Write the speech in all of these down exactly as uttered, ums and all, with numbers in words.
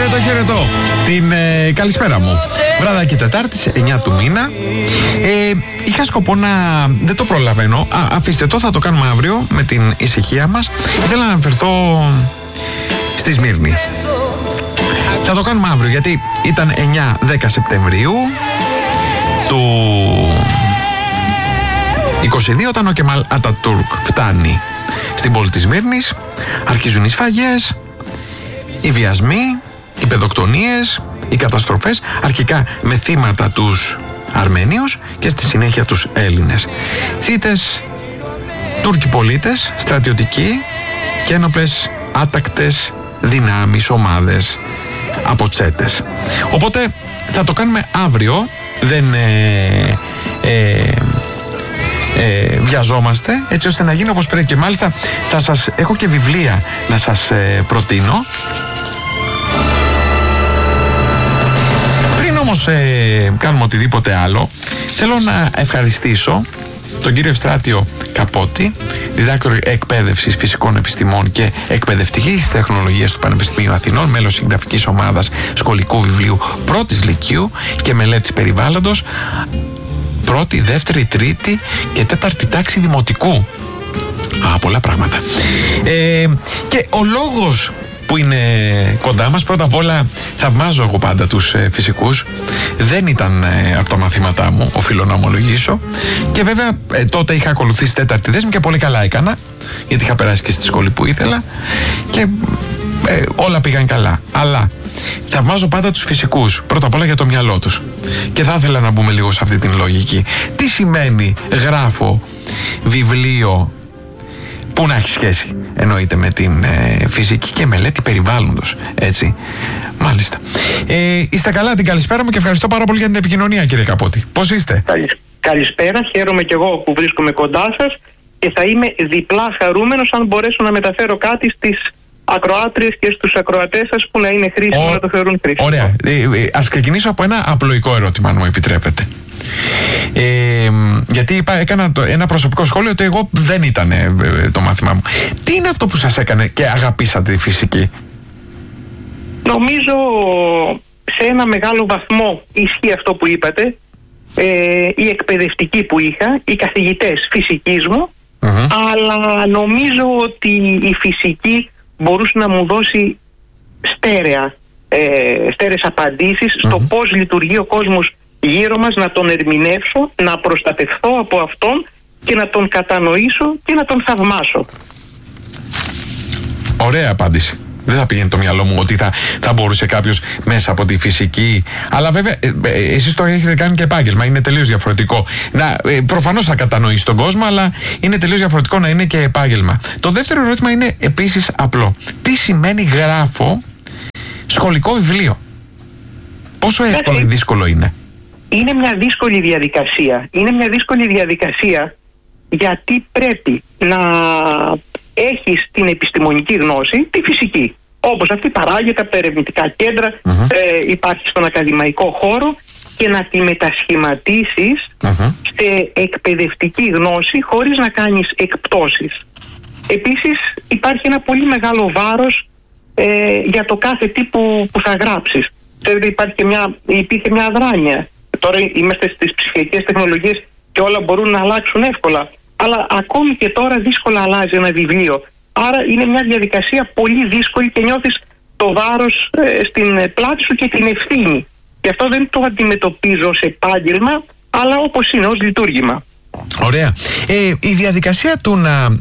Χαιρετώ, χαιρετώ. Την ε, καλησπέρα μου. Βράδυ Τετάρτης, εννιά του μήνα. Ε, είχα σκοπό να. Δεν το προλαβαίνω. Α, αφήστε το, θα το κάνουμε αύριο με την ησυχία μας. Ήθελα να αναφερθώ στη Σμύρνη. Θα το κάνουμε αύριο γιατί ήταν εννιά δέκα Σεπτεμβρίου του είκοσι δύο, όταν ο Κεμάλ Ατατούρκ φτάνει στην πόλη της Σμύρνης. Αρχίζουν οι σφαγές, οι βιασμοί, οι παιδοκτονίες, οι καταστροφές, αρχικά με θύματα τους Αρμένιους και στη συνέχεια τους Έλληνες. Θύτες Τούρκοι πολίτες, στρατιωτικοί και ένοπλες άτακτες δυνάμεις, ομάδες από τσέτες. Οπότε θα το κάνουμε αύριο, δεν ε, ε, ε, βιαζόμαστε, έτσι ώστε να γίνει όπως πρέπει, και μάλιστα θα σας έχω και βιβλία να σας ε, προτείνω. Πριν όμως ε, κάνουμε οτιδήποτε άλλο, θέλω να ευχαριστήσω τον κύριο Ευστράτιο Καπότη, διδάκτορο εκπαίδευσης φυσικών επιστημών και εκπαιδευτικής τεχνολογίας του Πανεπιστημίου Αθηνών, μέλος συγγραφικής ομάδας σχολικού βιβλίου πρώτης λυκείου και μελέτης περιβάλλοντος, πρώτη, δεύτερη, τρίτη και τέταρτη τάξη δημοτικού. Α, πολλά πράγματα. Ε, και ο λόγος που είναι κοντά μας, πρώτα απ' όλα θαυμάζω εγώ πάντα τους ε, φυσικούς. Δεν ήταν ε, από τα μαθήματά μου, οφείλω να ομολογήσω. Και βέβαια ε, τότε είχα ακολουθήσει τέταρτη δέσμη και πολύ καλά έκανα, γιατί είχα περάσει και στη σχολή που ήθελα και ε, όλα πήγαν καλά. Αλλά θαυμάζω πάντα τους φυσικούς, πρώτα απ' όλα για το μυαλό τους. Και θα ήθελα να μπούμε λίγο σε αυτή την λογική. Τι σημαίνει γράφω βιβλίο που να έχει σχέση, εννοείται, με την ε, φυσική και μελέτη περιβάλλοντος, έτσι. Μάλιστα. Ε, είστε καλά, την καλησπέρα μου και ευχαριστώ πάρα πολύ για την επικοινωνία, κύριε Καπότη. Πώς είστε? Καλησπέρα, χαίρομαι και εγώ που βρίσκομαι κοντά σας και θα είμαι διπλά χαρούμενος αν μπορέσω να μεταφέρω κάτι στις ακροάτριες και στους ακροατές σας που να είναι χρήσιμο, Ο... να το θεωρούν χρήσιμο. Ωραία. Ε, ε, ας ξεκινήσω από ένα απλοϊκό ερώτημα, αν μου επιτρέπετε. Ε, γιατί είπα, έκανα το, ένα προσωπικό σχόλιο ότι εγώ δεν ήταν ε, ε, το μάθημά μου. Τι είναι αυτό που σας έκανε και αγαπήσατε τη φυσική? Νομίζω σε ένα μεγάλο βαθμό ισχύει αυτό που είπατε. ε, οι εκπαιδευτικοί που είχα, οι καθηγητές φυσικής μου, mm-hmm. αλλά νομίζω ότι η φυσική μπορούσε να μου δώσει στέρεα, ε, στέρεες απαντήσεις mm-hmm. στο πώς λειτουργεί ο κόσμος γύρω μας, να τον ερμηνεύσω, να προστατευθώ από αυτόν και να τον κατανοήσω και να τον θαυμάσω. Ωραία απάντηση. Δεν θα πήγαινε το μυαλό μου ότι θα, θα μπορούσε κάποιος μέσα από τη φυσική. Αλλά βέβαια, ε, ε, εσείς το έχετε κάνει και επάγγελμα. Είναι τελείως διαφορετικό. Να, ε, προφανώς θα κατανοήσει τον κόσμο, αλλά είναι τελείως διαφορετικό να είναι και επάγγελμα. Το δεύτερο ερώτημα είναι επίσης απλό. Τι σημαίνει γράφω σχολικό βιβλίο? Πόσο εύκολο ή δύσκολο είναι? Είναι μια δύσκολη διαδικασία. Είναι μια δύσκολη διαδικασία γιατί πρέπει να έχεις την επιστημονική γνώση, τη φυσική. Όπως αυτή παράγεται από τα ερευνητικά κέντρα, uh-huh. ε, υπάρχει στον ακαδημαϊκό χώρο, και να τη μετασχηματίσεις uh-huh. σε εκπαιδευτική γνώση χωρίς να κάνεις εκπτώσεις. Επίσης υπάρχει ένα πολύ μεγάλο βάρος ε, για το κάθε τι που, που θα γράψεις. Ξέρετε, υπάρχει και μια, υπήρχε μια αδράνεια. Τώρα είμαστε στις ψηφιακές τεχνολογίες και όλα μπορούν να αλλάξουν εύκολα. Αλλά ακόμη και τώρα δύσκολα αλλάζει ένα βιβλίο. Άρα είναι μια διαδικασία πολύ δύσκολη και νιώθεις το βάρος ε, στην πλάτη σου και την ευθύνη. Γι' αυτό δεν το αντιμετωπίζω ως επάγγελμα, αλλά όπως είναι, ως λειτουργήμα. Ωραία. Ε, η διαδικασία του να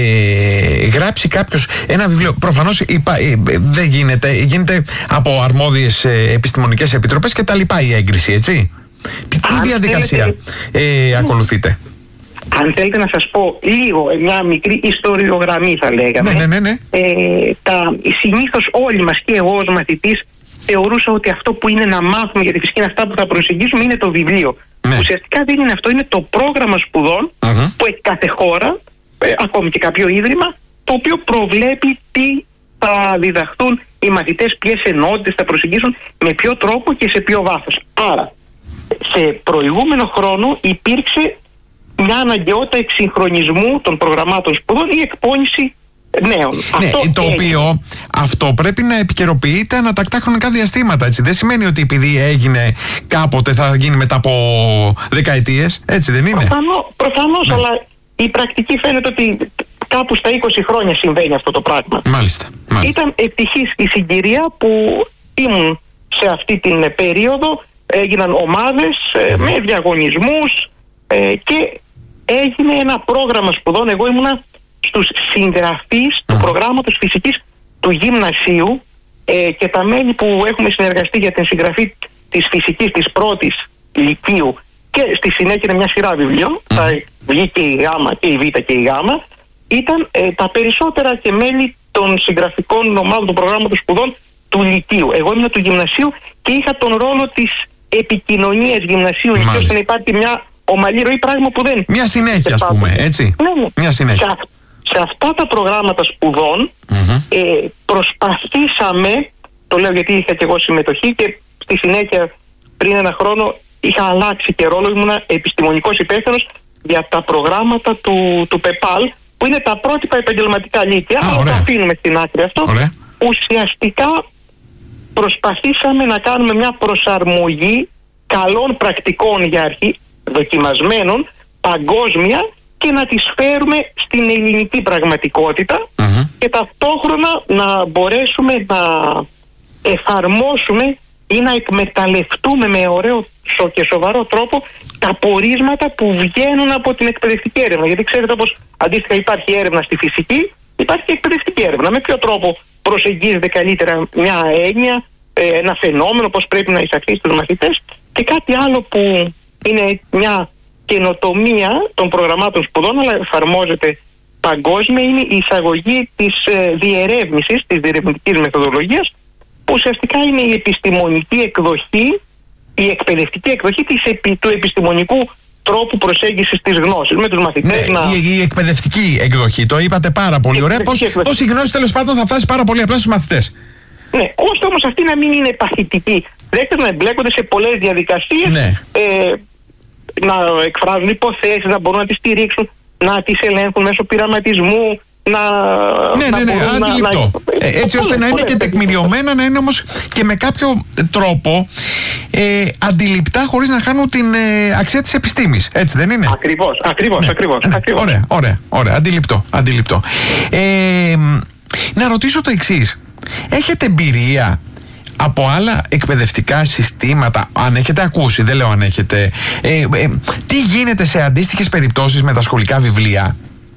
ε, γράψει κάποιος ένα βιβλίο, προφανώς είπα, ε, δεν γίνεται, γίνεται από αρμόδιες ε, επιστημονικές επιτροπές και τα λοιπά η έγκριση, έτσι. Τι, τι διαδικασία θέλετε, ε, ακολουθείτε? Αν θέλετε να σας πω λίγο, μια μικρή ιστοριογραμμή θα λέγαμε. Ναι, ναι, ναι, ναι. Ε, τα, συνήθως όλοι μας και εγώ ως μαθητής θεωρούσα ότι αυτό που είναι να μάθουμε για τη φυσική είναι αυτά που θα προσεγγίσουμε, είναι το βιβλίο. Ναι. Ουσιαστικά δεν είναι αυτό, είναι το πρόγραμμα σπουδών uh-huh. που έχει κάθε χώρα, ε, ακόμη και κάποιο ίδρυμα, το οποίο προβλέπει τι θα διδαχθούν οι μαθητές, ποιες ενότητες θα προσεγγίσουν, με ποιο τρόπο και σε ποιο βάθος. Άρα, σε προηγούμενο χρόνο υπήρξε μια αναγκαιότητα εξυγχρονισμού των προγραμμάτων σπουδών ή εκπόνηση νέων. Ναι, αυτό το έγινε. οποίο αυτό πρέπει να επικαιροποιείται ανατακτά χρονικά διαστήματα. Έτσι. Δεν σημαίνει ότι επειδή έγινε κάποτε θα γίνει μετά από δεκαετίες. Έτσι δεν είναι? Προφανώ, προφανώς, Ναι. αλλά η πρακτική φαίνεται ότι κάπου στα είκοσι χρόνια συμβαίνει αυτό το πράγμα. Μάλιστα. Μάλιστα. Ήταν ευτυχής η συγκυρία που ήμουν σε αυτή την περίοδο, έγιναν ομάδες ε, με διαγωνισμούς ε, και έγινε ένα πρόγραμμα σπουδών. Εγώ ήμουνα στους συγγραφείς του προγράμματος φυσικής του γυμνασίου ε, και τα μέλη που έχουμε συνεργαστεί για την συγγραφή της φυσικής της πρώτης λυκείου και στη συνέχεια είναι μια σειρά βιβλίων, θα βγει και η Γ και η Β και η Γ, ήταν ε, τα περισσότερα και μέλη των συγγραφικών ομάδων του προγράμματος σπουδών του Λυκείου. Εγώ ήμουν του γυμνασίου και είχα τον ρόλο της επικοινωνίας γυμνασίου Λυκείου, ώστε να υπάρχει μια ομαλή ροή, πράγμα που δεν... Μια συνέχεια, ας πούμε, έτσι. Ναι, ναι. Μια συνέχεια. Σε, σε αυτά τα προγράμματα σπουδών Mm-hmm. ε, προσπαθήσαμε, το λέω γιατί είχα και εγώ συμμετοχή και στη συνέχεια πριν ένα χρόνο είχα αλλάξει και ρόλο, ήμουνα επιστημονικός υπεύθυνος για τα προγράμματα του, του ΠΕΠΑΛ, που είναι τα πρότυπα επαγγελματικά λύκεια, Α, αλλά ωραία. το αφήνουμε στην άκρη αυτό. Ωραία. Ουσιαστικά προσπαθήσαμε να κάνουμε μια προσαρμογή καλών πρακτικών για αρχή, δοκιμασμένων, παγκόσμια, και να τις φέρουμε στην ελληνική πραγματικότητα Mm-hmm. και ταυτόχρονα να μπορέσουμε να εφαρμόσουμε ή να εκμεταλλευτούμε με ωραίο και σοβαρό τρόπο τα πορίσματα που βγαίνουν από την εκπαιδευτική έρευνα. Γιατί ξέρετε, όπως αντίστοιχα υπάρχει έρευνα στη φυσική, υπάρχει και εκπαιδευτική έρευνα. Με ποιο τρόπο προσεγγίζεται καλύτερα μια έννοια, ένα φαινόμενο, πώς πρέπει να εισαχθεί στους μαθητές, και κάτι άλλο που είναι μια καινοτομία των προγραμμάτων σπουδών, αλλά εφαρμόζεται παγκόσμια, είναι η εισαγωγή της ε, διερεύνησης, της διερευνητικής μεθοδολογίας, που ουσιαστικά είναι η επιστημονική εκδοχή, η εκπαιδευτική εκδοχή της, επι, του επιστημονικού τρόπου προσέγγισης της γνώσης με τους μαθητές. Ναι, να... η, η εκπαιδευτική εκδοχή, το είπατε πάρα πολύ ωραία. Πώς, πώς η γνώση τέλος πάντων θα φτάσει πάρα πολύ απλά στους μαθητές. Ναι, ώστε όμως αυτή να μην είναι παθητική. Δέστε, να εμπλέκονται σε πολλές διαδικασίες, Ναι. ε, να εκφράζουν υποθέσεις, να μπορούν να τις στηρίξουν, να τις ελέγχουν μέσω πειραματισμού, να... Ναι, να ναι, ναι, μπορούν αντιληπτό. να, Ε, έτσι ώστε πολλές, να είναι πολλές και τεκμηριωμένα, να είναι όμως και με κάποιο τρόπο ε, αντιληπτά, χωρίς να χάνουν την ε, αξία της επιστήμης. Έτσι δεν είναι? Ακριβώς, ακριβώς, Ναι, ακριβώς, ναι, ακριβώς. Ωραία, ωραία, ωραία. Αντιληπτό, αντιληπτό. Ε, να ρωτήσω το εξής. Έχετε εμπειρία από άλλα εκπαιδευτικά συστήματα, αν έχετε ακούσει, δεν λέω αν έχετε, ε, ε, τι γίνεται σε αντίστοιχες περιπτώσεις με τα σχολικά βιβλία?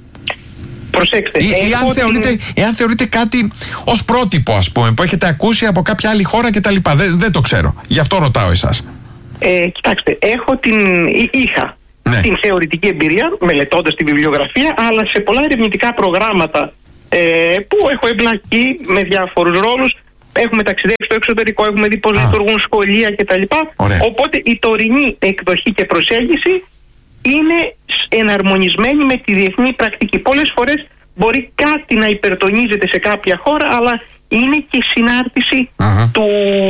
Προσέξτε. Ή, ή αν, την... θεωρείτε, εάν θεωρείτε κάτι ως πρότυπο, ας πούμε, που έχετε ακούσει από κάποια άλλη χώρα κτλ. Δεν, δεν το ξέρω. Γι' αυτό ρωτάω εσάς. Ε, κοιτάξτε, έχω την... εί- είχα Ναι. την θεωρητική εμπειρία μελετώντας τη βιβλιογραφία, αλλά σε πολλά ερευνητικά προγράμματα ε, που έχω εμπλακεί με διάφορους ρόλους. Έχουμε ταξιδέψει στο εξωτερικό, έχουμε δει πώς Α. λειτουργούν σχολεία κτλ. Ωραία. Οπότε η τωρινή εκδοχή και προσέγγιση είναι εναρμονισμένη με τη διεθνή πρακτική. Πολλές φορές μπορεί κάτι να υπερτονίζεται σε κάποια χώρα, αλλά είναι και συνάρτηση Αχα. του,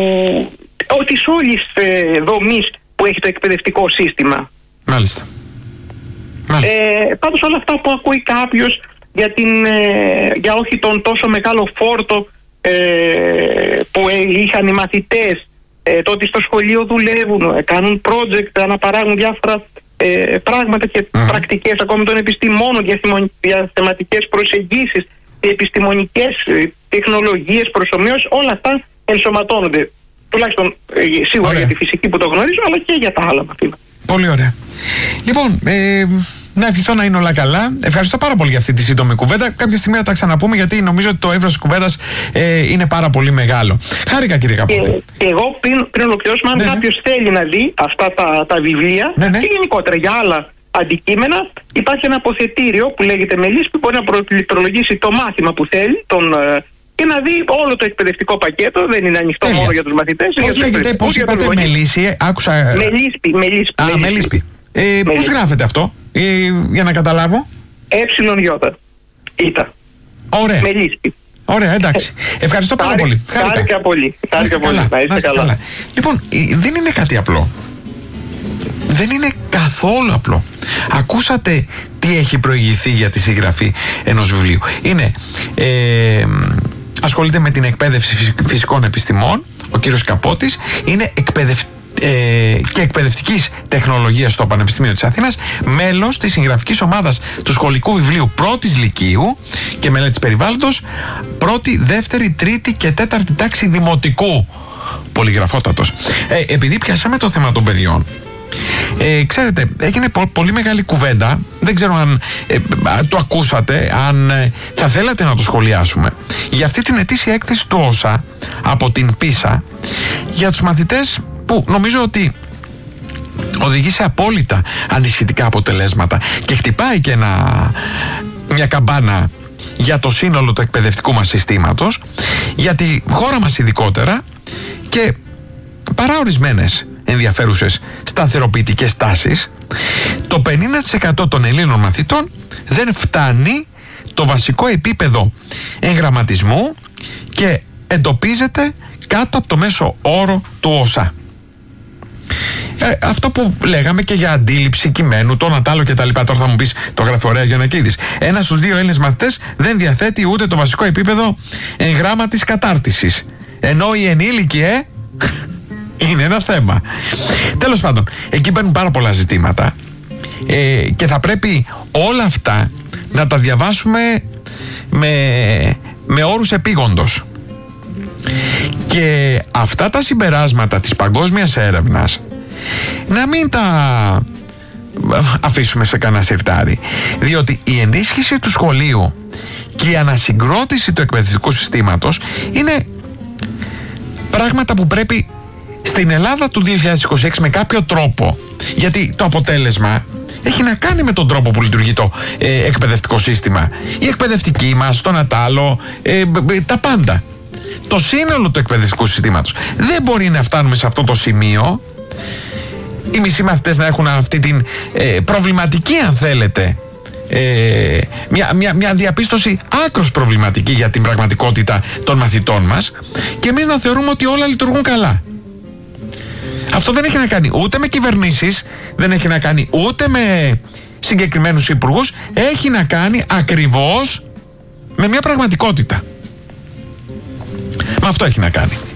ο, της όλης ε, δομής που έχει το εκπαιδευτικό σύστημα. Μάλιστα. Μάλιστα. Ε, πάντως όλα αυτά που ακούει κάποιος για, την, ε, για όχι τον τόσο μεγάλο φόρτο ε, που ε, είχαν οι μαθητές, ε, το ότι στο σχολείο δουλεύουν, ε, κάνουν project, αναπαράγουν διάφορα ε, πράγματα και Mm-hmm. πρακτικές ακόμη των επιστημόνων για, θυμο, για θεματικές προσεγγίσεις, επιστημονικές ε, τεχνολογίες, προσομοιώσεις, όλα αυτά ενσωματώνονται. Τουλάχιστον ε, σίγουρα Ωραία. για τη φυσική που το γνωρίζω, αλλά και για τα άλλα μαθήματα. Πολύ ωραία. Λοιπόν, ε, να ευχηθώ να είναι όλα καλά. Ευχαριστώ πάρα πολύ για αυτή τη σύντομη κουβέντα. Κάποια στιγμή θα τα ξαναπούμε, γιατί νομίζω ότι το εύρος της κουβέντας ε, είναι πάρα πολύ μεγάλο. Χάρηκα, κύριε Καπότη. Και, και εγώ πριν, πριν ολοκληρώσουμε, αν Ναι, ναι. κάποιος θέλει να δει αυτά τα, τα βιβλία, Ναι, ναι. και γενικότερα για άλλα αντικείμενα, υπάρχει ένα αποθετήριο που λέγεται Μελίσπη, μπορεί να προλογίσει το μάθημα που θέλει τον, ε, και να δει όλο το εκπαιδευτικό πακέτο. Δεν είναι ανοιχτό Τέλεια. μόνο για τους μαθητές. είναι Πώς για τους λέγεται, εκπαιδευτικούς, πώς για τους είπατε, λογιστές. Μελίσπη, άκουσα. Μελίσπη, Μελίσπη. Α, Μελίσπη. Ε, πώς Μελίσπη. γράφεται αυτό, ε, για να καταλάβω? Έψιλον γιώτα. Ήτα. Ωραία. Μελίσπη. Ωραία, εντάξει. Ευχαριστώ πάρα Χάρη- πολύ. Χάρηκα πολύ. Να είστε Χάρηκα πολύ. καλά, Να είστε να είστε καλά. καλά. Λοιπόν, ε, δεν είναι κάτι απλό. Δεν είναι καθόλου απλό. Ακούσατε τι έχει προηγηθεί για τη συγγραφή ενός βιβλίου. Είναι, ε, ασχολείται με την εκπαίδευση φυσικών επιστημών, ο κύριος Καπότης, είναι εκπαιδευτικός Ε, και εκπαιδευτικής τεχνολογίας στο Πανεπιστήμιο της Αθήνας, μέλος της συγγραφικής ομάδας του σχολικού βιβλίου πρώτης λυκείου και μελέτης περιβάλλοντος πρώτη, δεύτερη, τρίτη και τέταρτη τάξη δημοτικού. Πολυγραφότατος. Ε, επειδή πιάσαμε το θέμα των παιδιών, Ε, ξέρετε, έγινε πο- πολύ μεγάλη κουβέντα. Δεν ξέρω αν ε, το ακούσατε, αν ε, θα θέλατε να το σχολιάσουμε, για αυτή την ετήσια έκθεση του ΩΣΑ από την πίσα για τους μαθητές, που νομίζω ότι οδηγεί σε απόλυτα ανησυχητικά αποτελέσματα και χτυπάει και ένα, μια καμπάνα για το σύνολο του εκπαιδευτικού μας συστήματος, για τη χώρα μας ειδικότερα, και παρά ορισμένες ενδιαφέρουσες σταθεροποιητικές τάσεις, το πενήντα τοις εκατό των Ελλήνων μαθητών δεν φτάνει το βασικό επίπεδο εγγραμματισμού και εντοπίζεται κάτω από το μέσο όρο του ΩΣΑ. Ε, αυτό που λέγαμε και για αντίληψη κειμένου, το Νατάλο και τα λοιπά. Τώρα θα μου πεις, το γράφει ωραία Γιαννακίδης. Ένας στους δύο Έλληνες μαθητές δεν διαθέτει ούτε το βασικό επίπεδο εγγράμματης κατάρτισης. Ενώ οι ενήλικοι, ε, είναι ένα θέμα. Τέλος πάντων, εκεί μπαίνουν πάρα πολλά ζητήματα ε, και θα πρέπει όλα αυτά να τα διαβάσουμε με, με όρους επίγοντος. Και αυτά τα συμπεράσματα της παγκόσμιας έρευνας να μην τα αφήσουμε σε κανένα σιρτάρι, διότι η ενίσχυση του σχολείου και η ανασυγκρότηση του εκπαιδευτικού συστήματος είναι πράγματα που πρέπει στην Ελλάδα του δύο χιλιάδες είκοσι έξι με κάποιο τρόπο, γιατί το αποτέλεσμα έχει να κάνει με τον τρόπο που λειτουργεί το ε, εκπαιδευτικό σύστημα, η εκπαιδευτική μας, το Νατάλο, ε, τα πάντα, το σύνολο του εκπαιδευτικού συστήματος. Δεν μπορεί να φτάνουμε σε αυτό το σημείο οι μισοί μαθητές να έχουν αυτή την ε, προβληματική, αν θέλετε, ε, μια, μια, μια διαπίστωση άκρως προβληματική για την πραγματικότητα των μαθητών μας, και εμείς να θεωρούμε ότι όλα λειτουργούν καλά. Αυτό δεν έχει να κάνει ούτε με κυβερνήσεις, δεν έχει να κάνει ούτε με συγκεκριμένους υπουργούς, έχει να κάνει ακριβώς με μια πραγματικότητα. Με αυτό έχει να κάνει.